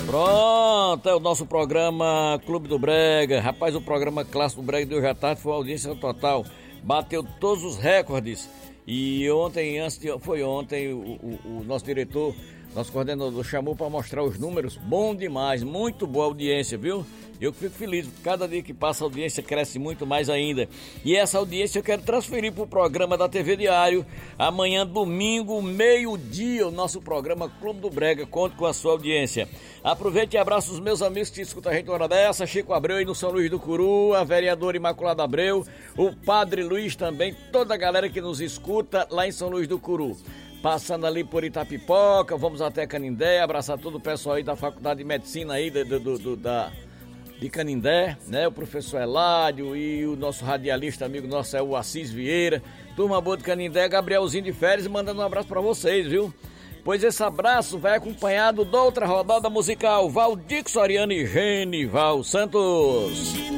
Pronto, é o nosso programa Clube do Brega. Rapaz, o programa Clássico do Brega de hoje à tarde foi uma audiência total. Bateu todos os recordes. E ontem, o nosso diretor, nosso coordenador chamou para mostrar os números. Bom demais, muito boa audiência, viu? Eu fico feliz, cada dia que passa a audiência cresce muito mais ainda. E essa audiência eu quero transferir para o programa da TV Diário. Amanhã, domingo, meio-dia, o nosso programa Clube do Brega. Conto com a sua audiência. Aproveite e abraço os meus amigos que escutam a gente na hora dessa. Chico Abreu aí no São Luís do Curu, a vereadora Imaculada Abreu, o Padre Luiz também, toda a galera que nos escuta lá em São Luís do Curu. Passando ali por Itapipoca, vamos até Canindé, abraçar todo o pessoal aí da Faculdade de Medicina aí de Canindé, né? O professor Eládio e o nosso radialista amigo nosso é o Assis Vieira. Turma boa de Canindé, Gabrielzinho de Férias, mandando um abraço pra vocês, viu? Pois esse abraço vai acompanhado da outra rodada musical, Valdir Soriano e Genival Santos.